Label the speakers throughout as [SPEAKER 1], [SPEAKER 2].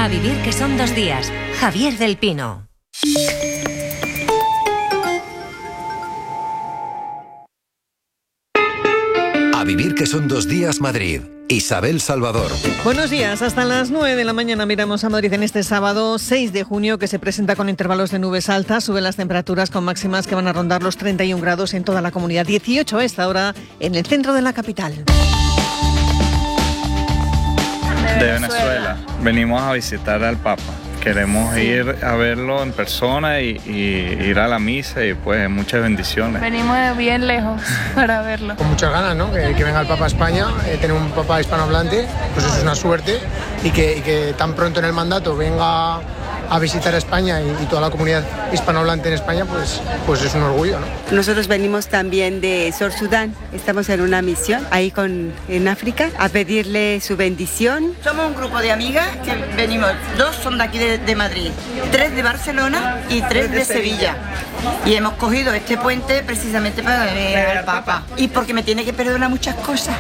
[SPEAKER 1] A vivir que son 2 días. Javier del Pino.
[SPEAKER 2] A vivir que son 2 días Madrid. Isabel Salvador.
[SPEAKER 3] Buenos días, hasta las 9 de la mañana miramos a Madrid en este sábado 6 de junio, que se presenta con intervalos de nubes altas. Suben las temperaturas con máximas que van a rondar los 31 grados en toda la comunidad, 18 a esta hora en el centro de la capital.
[SPEAKER 4] De Venezuela. Venimos a visitar al Papa. Queremos ir a verlo en persona y ir a la misa y pues muchas bendiciones.
[SPEAKER 5] Venimos de bien lejos para verlo.
[SPEAKER 6] Con muchas ganas, ¿no? Que venga el Papa a España, tener un Papa hispanohablante, pues eso es una suerte y que tan pronto en el mandato venga a visitar a España y toda la comunidad hispanohablante en España, pues es un orgullo, ¿no?
[SPEAKER 7] Nosotros venimos también de Sur Sudán, estamos en una misión ahí en África a pedirle su bendición.
[SPEAKER 8] Somos un grupo de amigas que venimos, 2 son de aquí de Madrid, 3 de Barcelona y 3 de Sevilla. Y hemos cogido este puente precisamente para ver al Papa. Y porque me tiene que perdonar muchas cosas.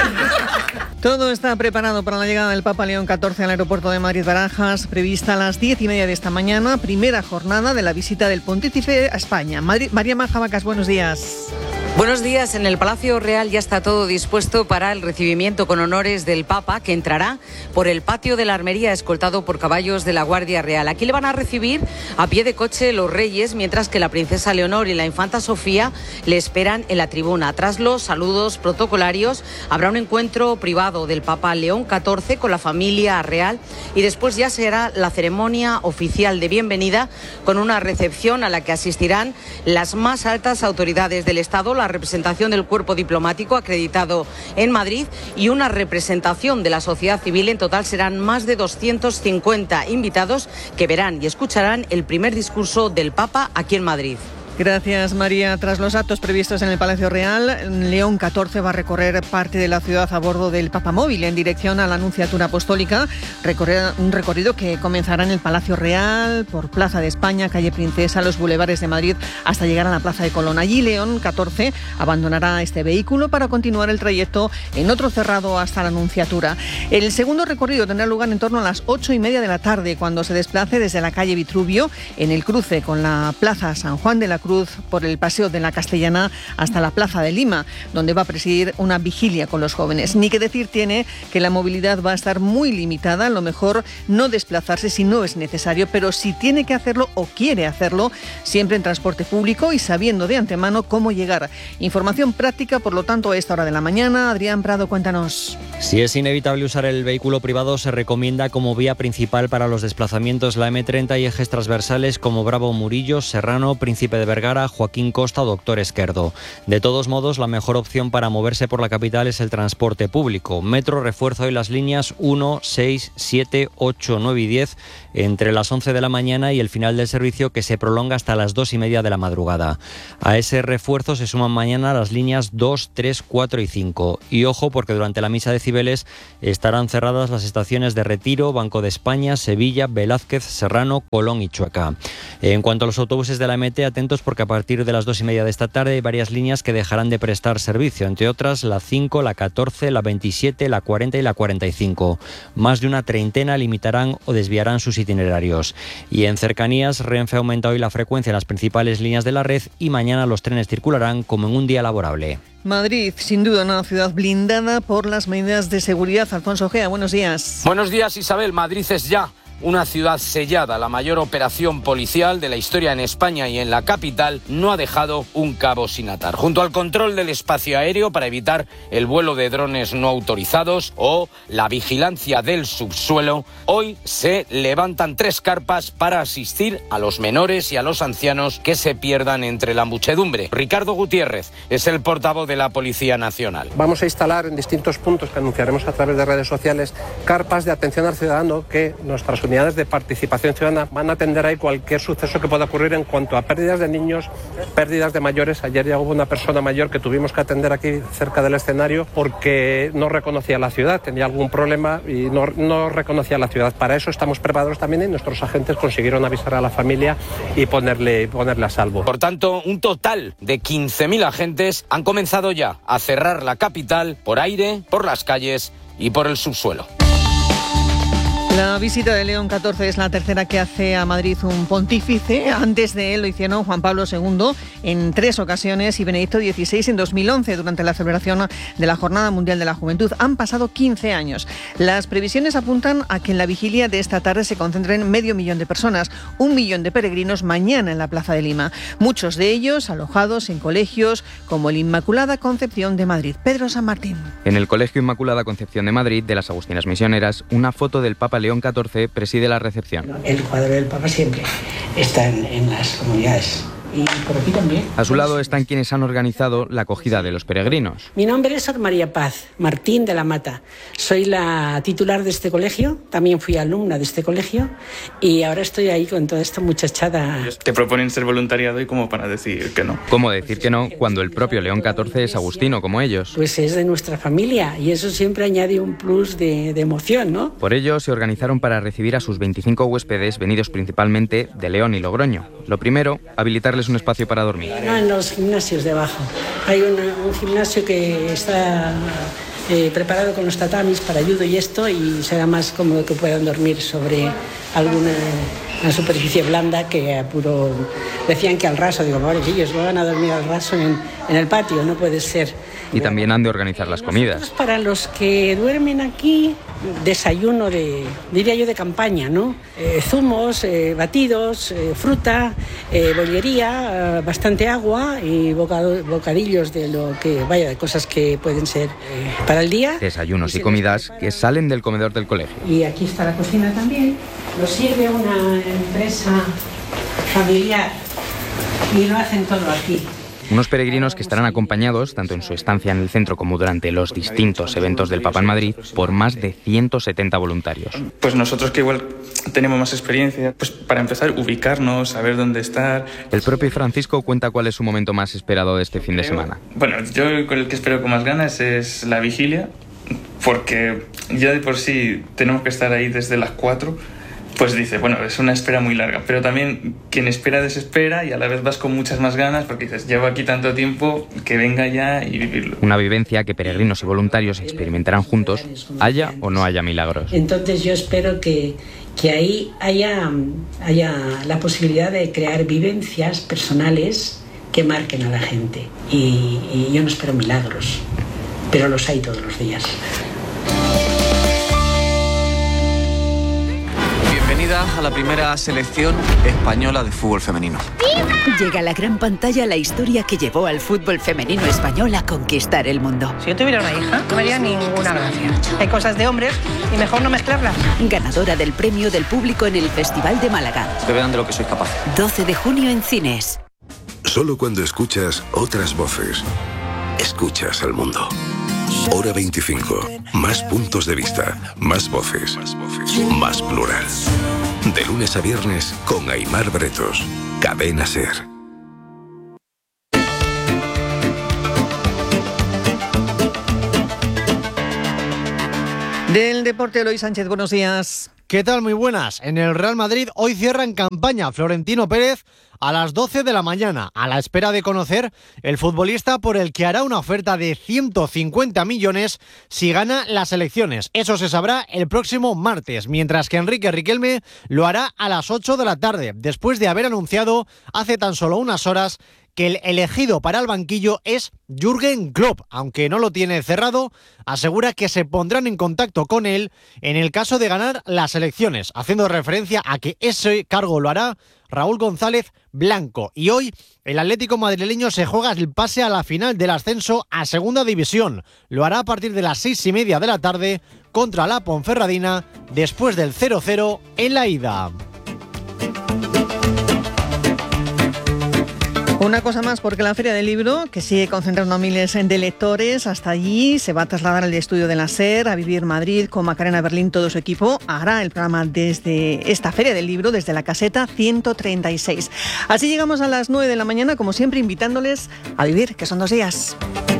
[SPEAKER 3] Todo está preparado para la llegada del Papa León XIV al aeropuerto de Madrid-Barajas, prevista a las 10:30 de esta mañana, primera jornada de la visita del Pontífice a España. María Majabacas, buenos días.
[SPEAKER 9] Buenos días. En el Palacio Real ya está todo dispuesto para el recibimiento con honores del Papa, que entrará por el patio de la Armería, escoltado por caballos de la Guardia Real. Aquí le van a recibir a pie de coche los reyes, mientras que la princesa Leonor y la infanta Sofía le esperan en la tribuna. Tras los saludos protocolarios, habrá un encuentro privado del Papa León XIV con la familia real y después ya será la ceremonia oficial de bienvenida con una recepción a la que asistirán las más altas autoridades del Estado, la representación del cuerpo diplomático acreditado en Madrid y una representación de la sociedad civil. En total serán más de 250 invitados que verán y escucharán el primer discurso del Papa aquí en Madrid.
[SPEAKER 3] Gracias, María. Tras los actos previstos en el Palacio Real, León XIV va a recorrer parte de la ciudad a bordo del Papamóvil en dirección a la Anunciatura Apostólica. Un recorrido que comenzará en el Palacio Real, por Plaza de España, Calle Princesa, los bulevares de Madrid, hasta llegar a la Plaza de Colón. Allí León XIV abandonará este vehículo para continuar el trayecto en otro cerrado hasta la Anunciatura. El segundo recorrido tendrá lugar en torno a las 8:30 de la tarde, cuando se desplace desde la calle Vitruvio, en el cruce con la Plaza San Juan de la Cruz, por el Paseo de la Castellana hasta la Plaza de Lima, donde va a presidir una vigilia con los jóvenes. Ni que decir tiene que la movilidad va a estar muy limitada, a lo mejor no desplazarse si no es necesario, pero si tiene que hacerlo o quiere hacerlo, siempre en transporte público y sabiendo de antemano cómo llegar. Información práctica, por lo tanto, a esta hora de la mañana. Adrián Prado, cuéntanos.
[SPEAKER 10] Si es inevitable usar el vehículo privado, se recomienda como vía principal para los desplazamientos la M30 y ejes transversales como Bravo Murillo, Serrano, Príncipe de Vergara, Joaquín Costa o Doctor Esquerdo. De todos modos, la mejor opción para moverse por la capital es el transporte público. Metro refuerza hoy las líneas 1, 6, 7, 8, 9 y 10 entre las 11 de la mañana y el final del servicio, que se prolonga hasta las 2:30 de la madrugada. A ese refuerzo se suman mañana las líneas 2, 3, 4 y 5. Y ojo, porque durante la misa de Cibeles estarán cerradas las estaciones de Retiro, Banco de España, Sevilla, Velázquez, Serrano, Colón y Chueca. En cuanto a los autobuses de la MT, atentos porque a partir de las 2:30 de esta tarde hay varias líneas que dejarán de prestar servicio, entre otras la 5, la 14, la 27, la 40 y la 45. Más de una treintena limitarán o desviarán sus itinerarios. Y en cercanías, Renfe ha aumentado hoy la frecuencia en las principales líneas de la red y mañana los trenes circularán como en un día laborable.
[SPEAKER 3] Madrid, sin duda, una ciudad blindada por las medidas de seguridad. Alfonso Ojea, buenos días.
[SPEAKER 11] Buenos días, Isabel. Madrid es ya una ciudad sellada. La mayor operación policial de la historia en España y en la capital no ha dejado un cabo sin atar. Junto al control del espacio aéreo para evitar el vuelo de drones no autorizados o la vigilancia del subsuelo, hoy se levantan 3 carpas para asistir a los menores y a los ancianos que se pierdan entre la muchedumbre. Ricardo Gutiérrez es el portavoz de la Policía Nacional.
[SPEAKER 12] Vamos a instalar en distintos puntos que anunciaremos a través de redes sociales carpas de atención al ciudadano que nuestras unidades de participación ciudadana van a atender ahí cualquier suceso que pueda ocurrir en cuanto a pérdidas de niños, pérdidas de mayores. Ayer ya hubo una persona mayor que tuvimos que atender aquí cerca del escenario porque no reconocía la ciudad, tenía algún problema y no reconocía la ciudad. Para eso estamos preparados también y nuestros agentes consiguieron avisar a la familia y ponerle a salvo.
[SPEAKER 11] Por tanto, un total de 15.000 agentes han comenzado ya a cerrar la capital por aire, por las calles y por el subsuelo.
[SPEAKER 3] La La visita de León XIV es la tercera que hace a Madrid un pontífice. Antes de él lo hicieron Juan Pablo II en 3 ocasiones y Benedicto XVI en 2011 durante la celebración de la Jornada Mundial de la Juventud. Han pasado 15 años. Las previsiones apuntan a que en la vigilia de esta tarde se concentren 500.000 de personas, 1 millón de peregrinos mañana en la Plaza de Lima. Muchos de ellos alojados en colegios como el Inmaculada Concepción de Madrid. Pedro San Martín.
[SPEAKER 13] En el Colegio Inmaculada Concepción de Madrid de las Agustinas Misioneras, una foto del Papa León XIV preside la recepción.
[SPEAKER 14] El cuadro del Papa siempre está en las comunidades. Y por aquí también.
[SPEAKER 13] A su lado están quienes han organizado la acogida de los peregrinos.
[SPEAKER 14] Mi nombre es Sor María Paz Martín de la Mata. Soy la titular de este colegio, también fui alumna de este colegio y ahora estoy ahí con toda esta muchachada.
[SPEAKER 15] Te proponen ser voluntariado y como para decir que no.
[SPEAKER 13] ¿Cómo decir que no cuando el propio León XIV es agustino como ellos?
[SPEAKER 14] Pues es de nuestra familia y eso siempre añade un plus de emoción, ¿no?
[SPEAKER 13] Por ello se organizaron para recibir a sus 25 huéspedes venidos principalmente de León y Logroño. Lo primero, habilitarles un espacio para dormir.
[SPEAKER 14] No, en los gimnasios de abajo. Hay un gimnasio que está preparado con los tatamis para judo y esto, y será más cómodo que puedan dormir sobre una superficie blanda que a puro... Decían que al raso, digo, pobrecillos, van a dormir al raso en el patio, no puede ser.
[SPEAKER 13] Y también han de organizar las comidas.
[SPEAKER 14] Para los que duermen aquí, desayuno diría yo, de campaña, ¿no? Zumos, batidos, fruta, bollería, bastante agua y bocadillos de cosas que pueden ser para el día.
[SPEAKER 13] Desayunos y comidas que salen del comedor del colegio.
[SPEAKER 14] Y aquí está la cocina también. Lo sirve una empresa familiar y lo hacen todo aquí.
[SPEAKER 13] Unos peregrinos que estarán acompañados, tanto en su estancia en el centro como durante los distintos eventos del Papa en Madrid, por más de 170 voluntarios.
[SPEAKER 15] Pues nosotros que igual tenemos más experiencia, pues para empezar, ubicarnos, saber dónde estar.
[SPEAKER 13] El propio Francisco cuenta cuál es su momento más esperado de este fin de semana.
[SPEAKER 15] Bueno, yo con el que espero con más ganas es la vigilia, porque ya de por sí tenemos que estar ahí desde las 4. Pues dice, bueno, es una espera muy larga, pero también quien espera desespera y a la vez vas con muchas más ganas porque dices, llevo aquí tanto tiempo, que venga ya y vivirlo.
[SPEAKER 13] Una vivencia que peregrinos y voluntarios experimentarán juntos, haya o no haya milagros.
[SPEAKER 14] Entonces yo espero que ahí haya la posibilidad de crear vivencias personales que marquen a la gente. Y yo no espero milagros, pero los hay todos los días.
[SPEAKER 16] A la primera selección española de fútbol femenino.
[SPEAKER 17] Llega a la gran pantalla la historia que llevó al fútbol femenino español a conquistar el mundo.
[SPEAKER 18] Si yo tuviera una hija, no me haría ninguna gracia. Hay cosas de hombres y mejor no mezclarlas.
[SPEAKER 17] Ganadora del premio del público en el Festival de Málaga.
[SPEAKER 16] Que vean de lo que soy capaz.
[SPEAKER 17] 12 de junio en cines.
[SPEAKER 2] Solo cuando escuchas otras voces, escuchas al mundo. Hora 25. Más puntos de vista, más voces, más plural. De lunes a viernes con Aimar Bretos. Cadena SER.
[SPEAKER 3] Del deporte, Eloy Sánchez, buenos días.
[SPEAKER 19] ¿Qué tal? Muy buenas. En el Real Madrid hoy cierra en campaña Florentino Pérez a las 12 de la mañana, a la espera de conocer el futbolista por el que hará una oferta de 150 millones si gana las elecciones. Eso se sabrá el próximo martes, mientras que Enrique Riquelme lo hará a las 8 de la tarde, después de haber anunciado hace tan solo unas horas que el elegido para el banquillo es Jürgen Klopp. Aunque no lo tiene cerrado, asegura que se pondrán en contacto con él en el caso de ganar las elecciones, haciendo referencia a que ese cargo lo hará Raúl González Blanco. Y hoy el Atlético madrileño se juega el pase a la final del ascenso a Segunda División. Lo hará a partir de las 6:30 de la tarde contra la Ponferradina, después del 0-0 en la ida.
[SPEAKER 3] Una cosa más, porque la Feria del Libro, que sigue concentrando a miles de lectores, hasta allí se va a trasladar el estudio de la SER a Vivir Madrid con Macarena Berlín. Todo su equipo hará el programa desde esta Feria del Libro, desde la caseta 136. Así llegamos a las 9 de la mañana, como siempre, invitándoles a vivir, que son 2 días.